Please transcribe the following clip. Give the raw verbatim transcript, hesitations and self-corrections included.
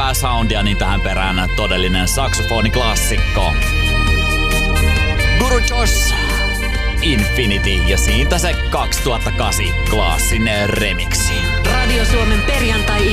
hyvää soundia, niin tähän perään todellinen saksofoniklassikko. Guru Josh, Infinity ja siitä se kaksituhattakahdeksan klassinen remiksi. Radio Suomen perjantai